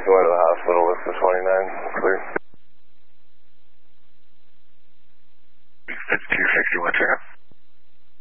going to the hospital, listen 29, clear. 5261, check out.